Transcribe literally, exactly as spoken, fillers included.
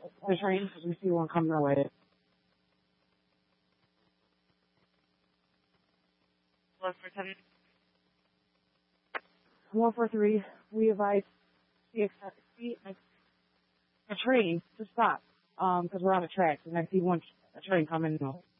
the train because we see one coming our way. One for ten. One four three. We advise the a train to stop um because we're on the tracks and I see one a train coming.